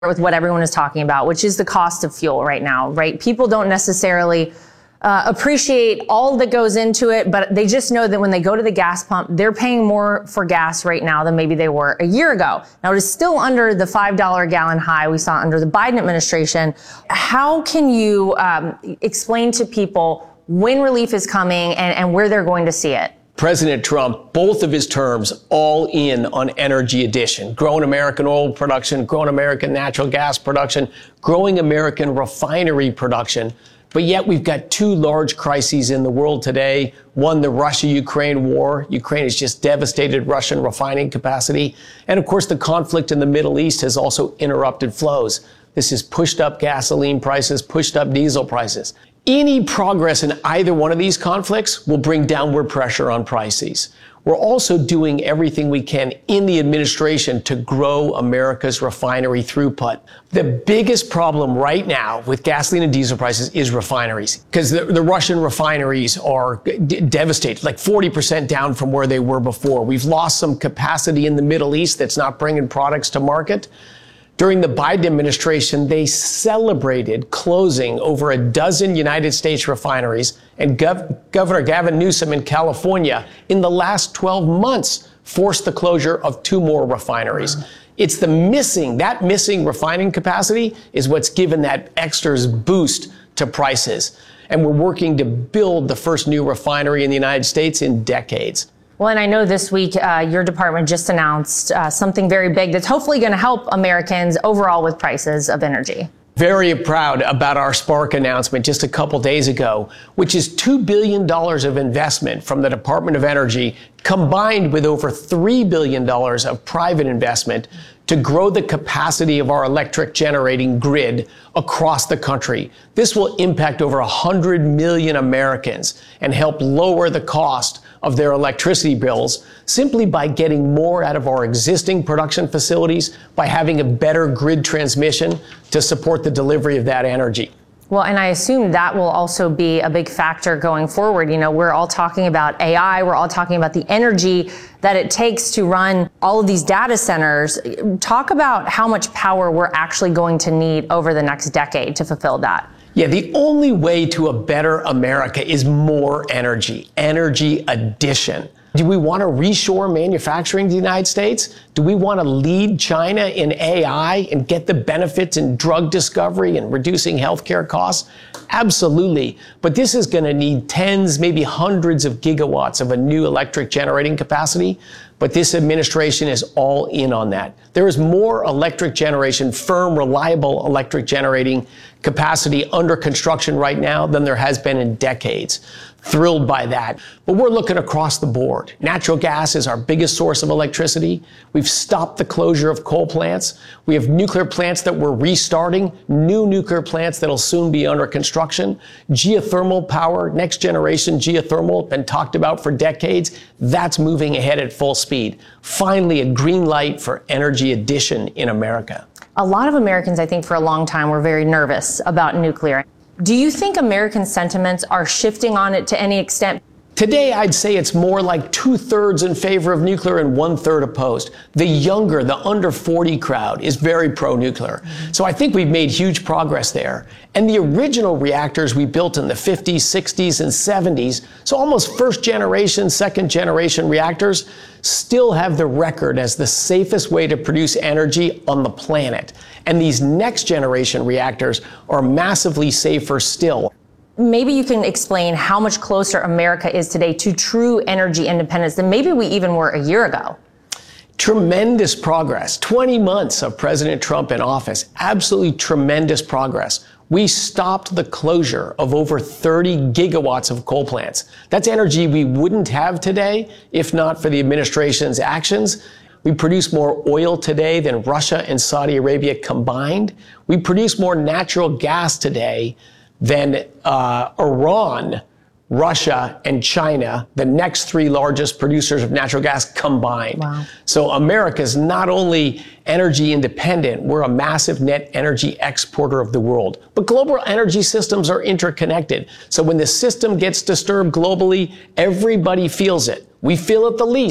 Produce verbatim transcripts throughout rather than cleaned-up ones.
with what everyone is talking about, which is the cost of fuel right now, right? People don't necessarily uh, appreciate all that goes into it, but they just know that when they go to the gas pump, they're paying more for gas right now than maybe they were a year ago. Now, it is still under the five dollars a gallon high we saw under the Biden administration. How can you um, explain to people when relief is coming and, and where they're going to see it? President Trump, both of his terms, all in on energy addition, growing American oil production, growing American natural gas production, growing American refinery production. But yet we've got two large crises in the world today. One, the Russia-Ukraine war. Ukraine has just devastated Russian refining capacity. And of course, the conflict in the Middle East has also interrupted flows. This has pushed up gasoline prices, pushed up diesel prices. Any progress in either one of these conflicts will bring downward pressure on prices. We're also doing everything we can in the administration to grow America's refinery throughput. The biggest problem right now with gasoline and diesel prices is refineries, because the, the Russian refineries are d- devastated, like forty percent down from where they were before. We've lost some capacity in the Middle East that's not bringing products to market. During the Biden administration, they celebrated closing over a dozen United States refineries, and Gov- Governor Gavin Newsom in California, in the last twelve months, forced the closure of two more refineries. It's the missing, that missing refining capacity is what's given that extra boost to prices. And we're working to build the first new refinery in the United States in decades. Well, and I know this week uh, your department just announced uh, something very big that's hopefully going to help Americans overall with prices of energy. Very proud about our Spark announcement just a couple days ago, which is two billion dollars of investment from the Department of Energy, combined with over three billion dollars of private investment to grow the capacity of our electric generating grid across the country. This will impact over one hundred million Americans and help lower the cost of their electricity bills simply by getting more out of our existing production facilities, by having a better grid transmission to support the delivery of that energy. Well, and I assume that will also be a big factor going forward. You know, we're all talking about A I. We're all talking about the energy that it takes to run all of these data centers. Talk about how much power we're actually going to need over the next decade to fulfill that. Yeah, the only way to a better America is more energy, energy addition. Do we want to reshore manufacturing to the United States? Do we want to lead China in A I and get the benefits in drug discovery and reducing healthcare costs? Absolutely. But this is going to need tens, maybe hundreds of gigawatts of a new electric generating capacity. But this administration is all in on that. There is more electric generation, firm, reliable electric generating capacity under construction right now than there has been in decades. Thrilled by that. But we're looking across the board. Natural gas is our biggest source of electricity. We've stopped the closure of coal plants. We have nuclear plants that we're restarting, new nuclear plants that'll soon be under construction. Geothermal power, next generation geothermal, been talked about for decades. That's moving ahead at full speed. Finally, a green light for energy addition in America. A lot of Americans, I think, for a long time were very nervous about nuclear. Do you think American sentiments are shifting on it to any extent? Today, I'd say it's more like two-thirds in favor of nuclear and one-third opposed. The younger, the under forty crowd is very pro-nuclear. Mm-hmm. So I think we've made huge progress there. And the original reactors we built in the fifties, sixties, and seventies, so almost first-generation, second-generation reactors, still have the record as the safest way to produce energy on the planet. And these next-generation reactors are massively safer still. Maybe you can explain how much closer America is today to true energy independence than maybe we even were a year ago. Tremendous progress. twenty months of President Trump in office. Absolutely tremendous progress. We stopped the closure of over thirty gigawatts of coal plants. That's energy we wouldn't have today if not for the administration's actions. We produce more oil today than Russia and Saudi Arabia combined. We produce more natural gas today than uh, Iran, Russia, and China, the next three largest producers of natural gas combined. Wow. So America's not only energy independent, we're a massive net energy exporter of the world. But global energy systems are interconnected. So when the system gets disturbed globally, everybody feels it. We feel it the least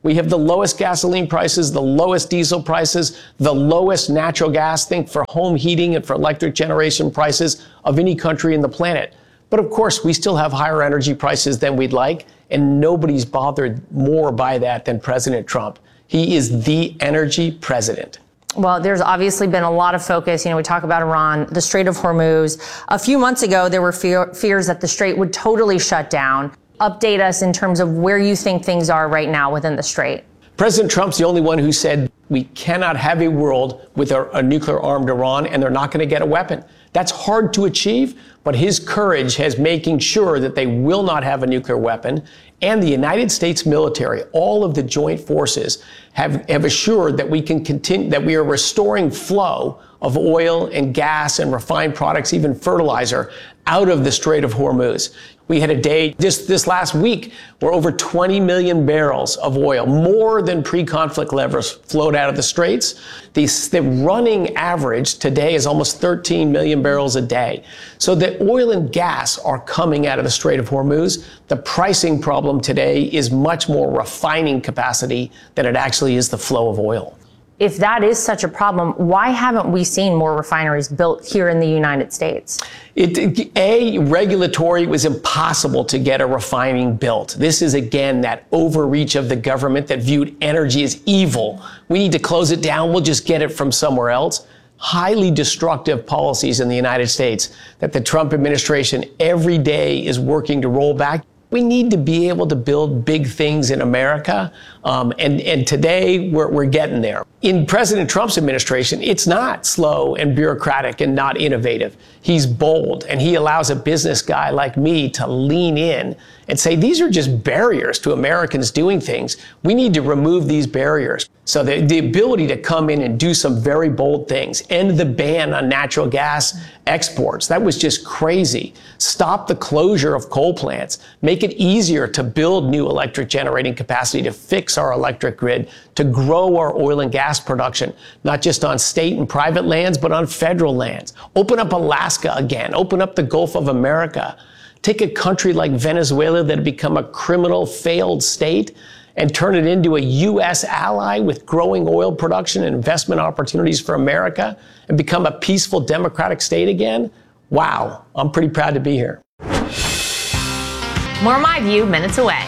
We have the lowest gasoline prices, the lowest diesel prices, the lowest natural gas, think for home heating and for electric generation prices of any country in the planet. But of course, we still have higher energy prices than we'd like, and nobody's bothered more by that than President Trump. He is the energy president. Well, there's obviously been a lot of focus. You know, we talk about Iran, the Strait of Hormuz. A few months ago, there were fear, fears that the Strait would totally shut down. Update us in terms of where you think things are right now within the Strait. President Trump's the only one who said we cannot have a world with a, a nuclear-armed Iran, and they're not going to get a weapon. That's hard to achieve, but his courage has making sure that they will not have a nuclear weapon. And the United States military, all of the joint forces, have, have assured that we can continue, that we are restoring flow of oil and gas and refined products, even fertilizer, out of the Strait of Hormuz. We had a day just this last week where over twenty million barrels of oil, more than pre-conflict levels, flowed out of the Straits. The, the running average today is almost thirteen million barrels a day. So the oil and gas are coming out of the Strait of Hormuz. The pricing problem today is much more refining capacity than it actually is the flow of oil. If that is such a problem, why haven't we seen more refineries built here in the United States? It, a, regulatory, it was impossible to get a refining built. This is, again, that overreach of the government that viewed energy as evil. We need to close it down. We'll just get it from somewhere else. Highly destructive policies in the United States that the Trump administration every day is working to roll back. We need to be able to build big things in America, um, and, and today we're, we're getting there. In President Trump's administration, it's not slow and bureaucratic and not innovative. He's bold, and he allows a business guy like me to lean in and say, these are just barriers to Americans doing things. We need to remove these barriers. So the, the ability to come in and do some very bold things, end the ban on natural gas exports, that was just crazy. Stop the closure of coal plants, make it easier to build new electric generating capacity, to fix our electric grid, to grow our oil and gas production, not just on state and private lands, but on federal lands. Open up Alaska again, open up the Gulf of America. Take a country like Venezuela that had become a criminal failed state and turn it into a U S ally with growing oil production and investment opportunities for America and become a peaceful democratic state again. Wow, I'm pretty proud to be here. More My View, minutes away.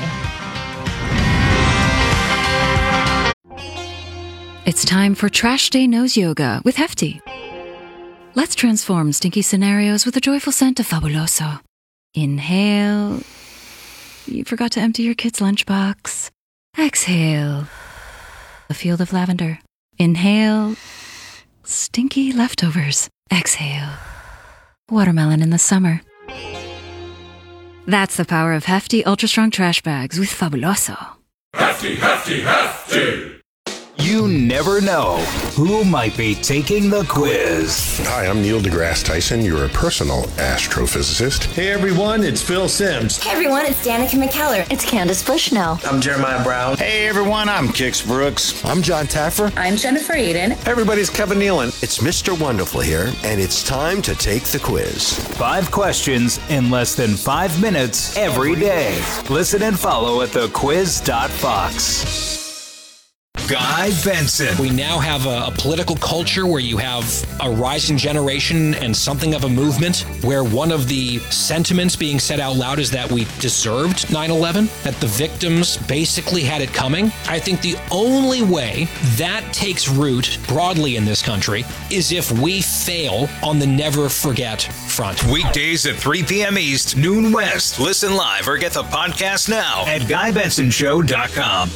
It's time for Trash Day Nose Yoga with Hefty. Let's transform stinky scenarios with a joyful scent of Fabuloso. Inhale. You forgot to empty your kid's lunchbox. Exhale. A field of lavender. Inhale. Stinky leftovers. Exhale. Watermelon in the summer. That's the power of Hefty Ultra Strong Trash Bags with Fabuloso. Hefty, Hefty, Hefty! You never know who might be taking the quiz. Hi, I'm Neil deGrasse Tyson. You're a personal astrophysicist. Hey everyone, it's Phil Simms. Hey everyone, it's Danica McKellar. It's Candace Bushnell. I'm Jeremiah Brown. Hey everyone, I'm Kix Brooks. I'm John Taffer. I'm Jennifer Aiden. Hey everybody's Kevin Nealon. It's Mister Wonderful here, and it's time to take the quiz. Five questions in less than five minutes every day. Listen and follow at the quiz dot fox. Guy Benson. We now have a, a political culture where you have a rising generation and something of a movement where one of the sentiments being said out loud is that we deserved nine eleven, that the victims basically had it coming. I think the only way that takes root broadly in this country is if we fail on the never forget front. Weekdays at three p.m. East, noon West. Listen live or get the podcast now at guy benson show dot com.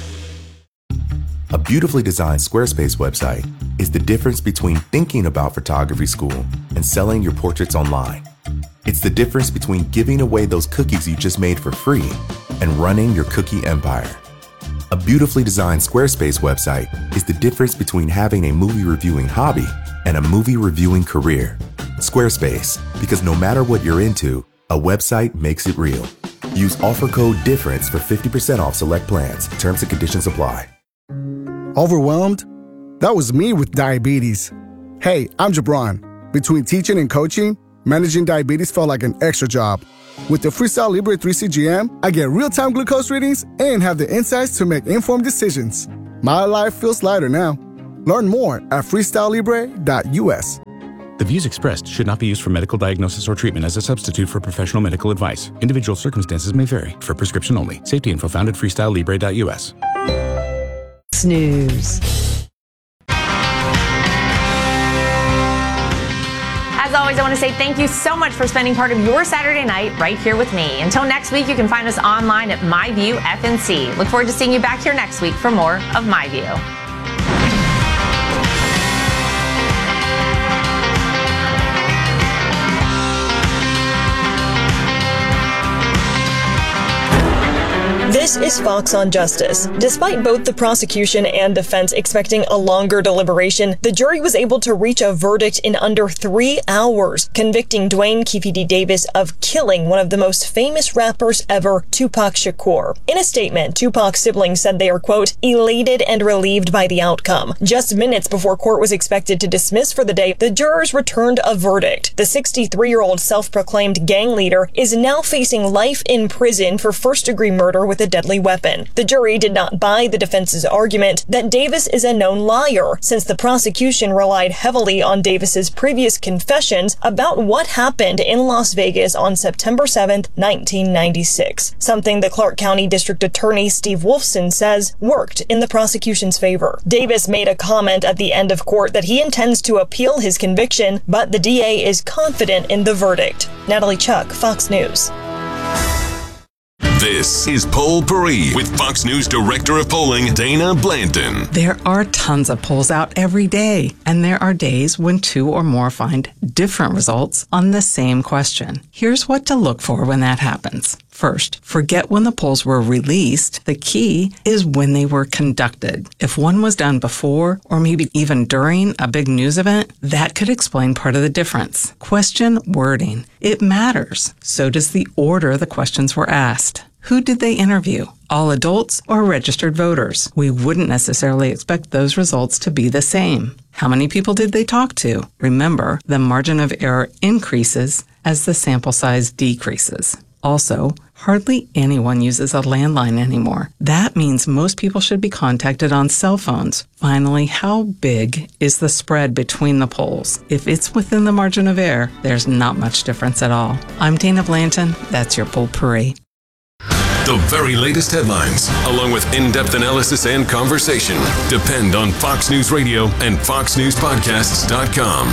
A beautifully designed Squarespace website is the difference between thinking about photography school and selling your portraits online. It's the difference between giving away those cookies you just made for free and running your cookie empire. A beautifully designed Squarespace website is the difference between having a movie reviewing hobby and a movie reviewing career. Squarespace, because no matter what you're into, a website makes it real. Use offer code DIFFERENCE for fifty percent off select plans. Terms and conditions apply. Overwhelmed? That was me with diabetes. Hey, I'm Jabron. Between teaching and coaching, managing diabetes felt like an extra job. With the Freestyle Libre three C G M, I get real-time glucose readings and have the insights to make informed decisions. My life feels lighter now. Learn more at freestyle libre dot U S. The views expressed should not be used for medical diagnosis or treatment as a substitute for professional medical advice. Individual circumstances may vary. For prescription only. Safety info found at freestyle libre dot U S. Snooze. As always, I want to say thank you so much for spending part of your Saturday night right here with me. Until next week, you can find us online at MyView F N C. Look forward to seeing you back here next week for more of MyView. This is Fox on Justice. Despite both the prosecution and defense expecting a longer deliberation, the jury was able to reach a verdict in under three hours, convicting Duane Keffe D. Davis of killing one of the most famous rappers ever, Tupac Shakur. In a statement, Tupac's siblings said they are, quote, elated and relieved by the outcome. Just minutes before court was expected to dismiss for the day, the jurors returned a verdict. The sixty-three-year-old self-proclaimed gang leader is now facing life in prison for first-degree murder with a deadly weapon. The jury did not buy the defense's argument that Davis is a known liar, since the prosecution relied heavily on Davis's previous confessions about what happened in Las Vegas on September seventh, nineteen ninety-six, something the Clark County District Attorney Steve Wolfson says worked in the prosecution's favor. Davis made a comment at the end of court that he intends to appeal his conviction, but the D A is confident in the verdict. Natalie Chuck, Fox News. This is Poll Paris with Fox News Director of Polling, Dana Blanton. There are tons of polls out every day, and there are days when two or more find different results on the same question. Here's what to look for when that happens. First, forget when the polls were released. The key is when they were conducted. If one was done before or maybe even during a big news event, that could explain part of the difference. Question wording. It matters. So does the order the questions were asked. Who did they interview? All adults or registered voters? We wouldn't necessarily expect those results to be the same. How many people did they talk to? Remember, the margin of error increases as the sample size decreases. Also, hardly anyone uses a landline anymore. That means most people should be contacted on cell phones. Finally, how big is the spread between the polls? If it's within the margin of error, there's not much difference at all. I'm Dana Blanton. That's your Poll Paris. The very latest headlines, along with in-depth analysis and conversation, depend on Fox News Radio and fox news podcasts dot com.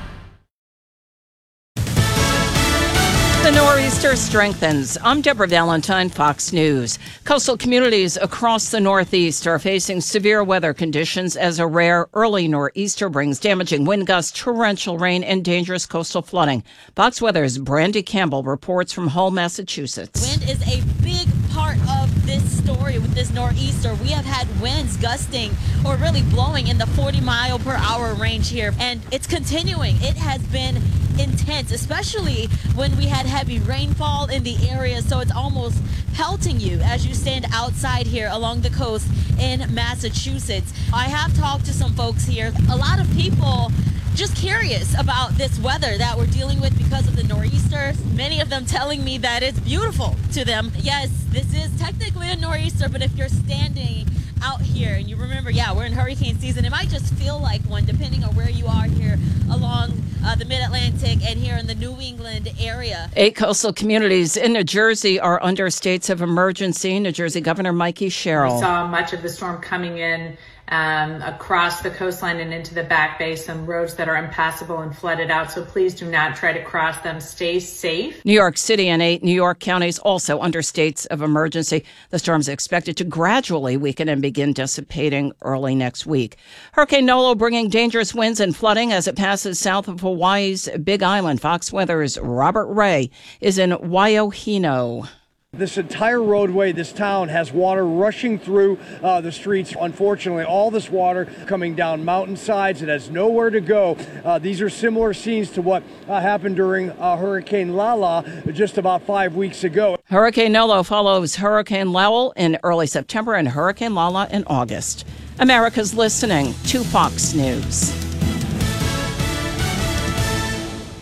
The nor'easter strengthens. I'm Deborah Valentine, Fox News. Coastal communities across the Northeast are facing severe weather conditions as a rare early nor'easter brings damaging wind gusts, torrential rain, and dangerous coastal flooding. Fox Weather's Brandy Campbell reports from Hull, Massachusetts. Wind is a big part of this story with this nor'easter. We have had winds gusting or really blowing in the forty mile per hour range here, and it's continuing. It has been intense, especially when we had heavy rainfall in the area, so it's almost pelting you as you stand outside here along the coast in Massachusetts. I have talked to some folks here. A lot of people just curious about this weather that we're dealing with because of the nor'easter. Many of them telling me that it's beautiful to them. Yes, this is technically a nor'easter, but if you're standing out here and you remember, yeah, we're in hurricane season, it might just feel like one depending on where you are here along uh, the mid-Atlantic and here in the New England area. Eight coastal communities in New Jersey are under states of emergency. New Jersey Governor Mikey Sherrill. We saw much of the storm coming in Um, across the coastline and into the Back Bay, some roads that are impassable and flooded out. So please do not try to cross them. Stay safe. New York City and eight New York counties also under states of emergency. The storm is expected to gradually weaken and begin dissipating early next week. Hurricane Nolo bringing dangerous winds and flooding as it passes south of Hawaii's Big Island. Fox Weather's Robert Ray is in Waiohino. This entire roadway, this town has water rushing through uh, the streets. Unfortunately, all this water coming down mountainsides. It has nowhere to go. Uh, these are similar scenes to what uh, happened during uh, Hurricane Lala just about five weeks ago. Hurricane Nolo follows Hurricane Lowell in early September and Hurricane Lala in August. America's listening to Fox News.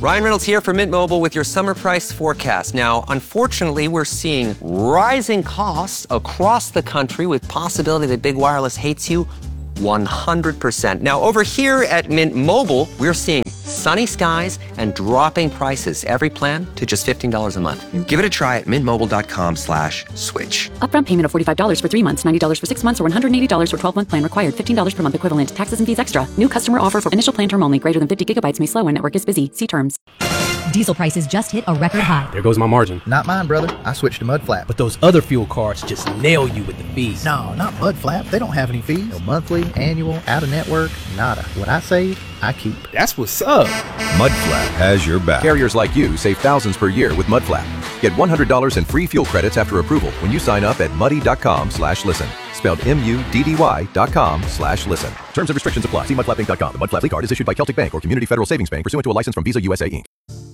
Ryan Reynolds here for Mint Mobile with your summer price forecast. Now, unfortunately, we're seeing rising costs across the country with possibility that big wireless hates you one hundred percent. Now, over here at Mint Mobile, we're seeing sunny skies and dropping prices. Every plan to just fifteen dollars a month. Give it a try at mintmobile.com slash switch. Upfront payment of forty-five dollars for three months, ninety dollars for six months, or one hundred eighty dollars for twelve-month plan required. fifteen dollars per month equivalent. Taxes and fees extra. New customer offer for initial plan term only. Greater than fifty gigabytes may slow when network is busy. See terms. Diesel prices just hit a record high. There goes my margin. Not mine, brother. I switched to Mudflap. But those other fuel cards just nail you with the fees. No, not Mudflap. They don't have any fees. No monthly, annual, out-of-network, nada. What I save, I keep. That's what's up. Mudflap has your back. Carriers like you save thousands per year with Mudflap. Get one hundred dollars in free fuel credits after approval when you sign up at muddy.com slash listen. Spelled M-U-D-D-Y dot com slash listen. Terms and restrictions apply. See mudflap inc dot com. The Mudflap card is issued by Celtic Bank or Community Federal Savings Bank pursuant to a license from Visa U S A Incorporated.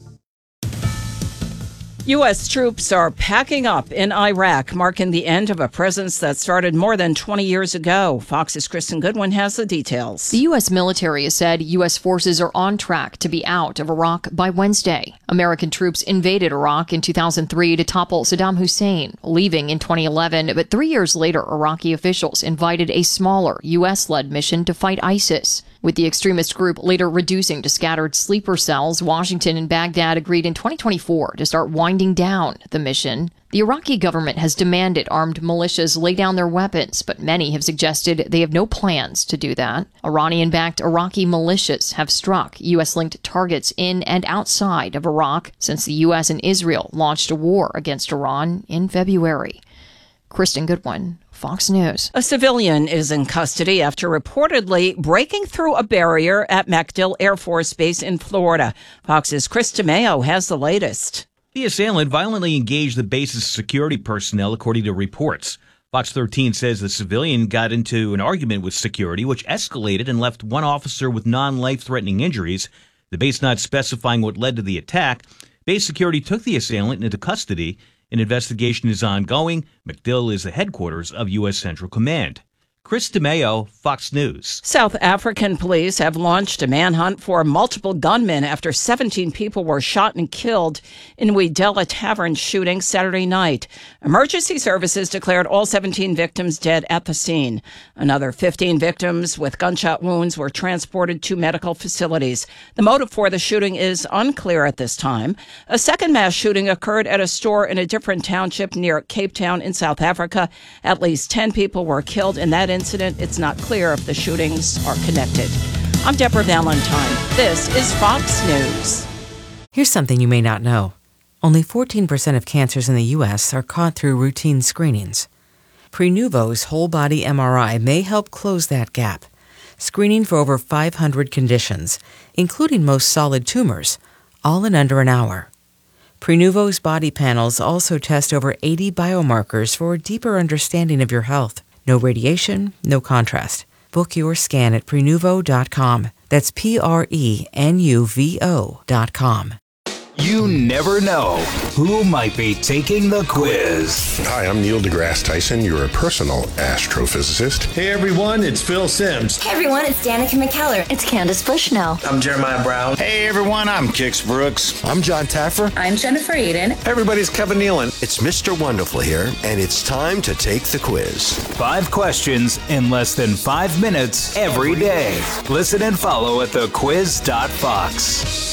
U S troops are packing up in Iraq, marking the end of a presence that started more than twenty years ago. Fox's Kristen Goodwin has the details. The U S military has said U S forces are on track to be out of Iraq by Wednesday. American troops invaded Iraq in two thousand three to topple Saddam Hussein, leaving in twenty eleven. But three years later, Iraqi officials invited a smaller U S-led mission to fight ISIS. With the extremist group later reducing to scattered sleeper cells, Washington and Baghdad agreed in twenty twenty-four to start winding down the mission. The Iraqi government has demanded armed militias lay down their weapons, but many have suggested they have no plans to do that. Iranian-backed Iraqi militias have struck U S-linked targets in and outside of Iraq since the U S and Israel launched a war against Iran in February. Kristen Goodwin, Fox News. A civilian is in custody after reportedly breaking through a barrier at MacDill Air Force Base in Florida. Fox's Chris DeMeo has the latest. The assailant violently engaged the base's security personnel, according to reports. Fox thirteen says the civilian got into an argument with security, which escalated and left one officer with non-life-threatening injuries. The base not specifying what led to the attack. Base security took the assailant into custody. An investigation is ongoing. MacDill is the headquarters of U S Central Command. Chris DeMeo, Fox News. South African police have launched a manhunt for multiple gunmen after seventeen people were shot and killed in Wedella Tavern shooting Saturday night. Emergency services declared all seventeen victims dead at the scene. Another fifteen victims with gunshot wounds were transported to medical facilities. The motive for the shooting is unclear at this time. A second mass shooting occurred at a store in a different township near Cape Town in South Africa. At least ten people were killed in that incident. It's not clear if the shootings are connected. I'm Deborah Valentine. This is Fox News. Here's something you may not know. Only fourteen percent of cancers in the U S are caught through routine screenings. Prenuvo's whole-body M R I may help close that gap, screening for over five hundred conditions, including most solid tumors, all in under an hour. Prenuvo's body panels also test over eighty biomarkers for a deeper understanding of your health. No radiation, no contrast. Book your scan at prenuvo dot com. That's P R E N U V O dot com. You never know who might be taking the quiz. Hi, I'm Neil deGrasse Tyson, your personal astrophysicist. Hey everyone, it's Phil Simms. Hey everyone, it's Danica McKellar. It's Candace Bushnell. I'm Jeremiah Brown. Hey everyone, I'm Kix Brooks. I'm John Taffer. I'm Jennifer Aiden. Hey everybody's Kevin Nealon. It's Mister Wonderful here, and it's time to take the quiz. Five questions in less than five minutes every day. Listen and follow at the quiz dot fox.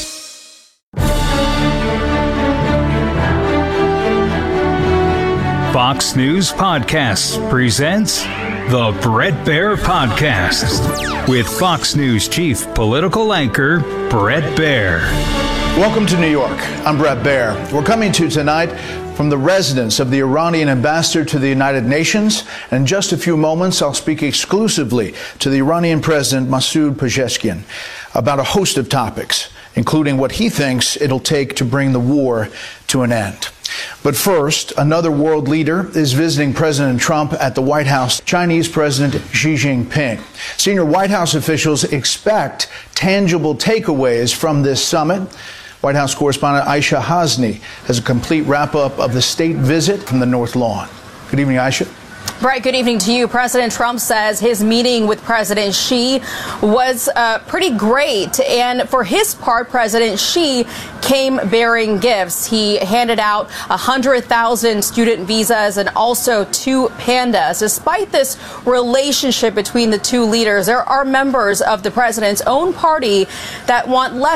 Fox News Podcasts presents the Bret Baier Podcast with Fox News Chief Political Anchor Bret Baier. Welcome to New York. I'm Bret Baier. We're coming to you tonight from the residence of the Iranian ambassador to the United Nations. And in just a few moments, I'll speak exclusively to the Iranian President Masoud Pezeshkian about a host of topics, including what he thinks it'll take to bring the war to an end. But first, another world leader is visiting President Trump at the White House, Chinese President Xi Jinping. Senior White House officials expect tangible takeaways from this summit. White House correspondent Aisha Hasni has a complete wrap-up of the state visit from the North Lawn. Good evening, Aisha. Bright, good evening to you. President Trump says his meeting with President Xi was uh, pretty great. And for his part, President Xi came bearing gifts. He handed out one hundred thousand student visas and also two pandas. Despite this relationship between the two leaders, there are members of the president's own party that want less